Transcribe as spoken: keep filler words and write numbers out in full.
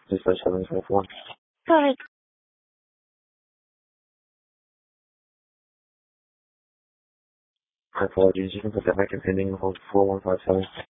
Dispatch seven five one. Sorry. My apologies. You can put that back in pending hold four one five seven.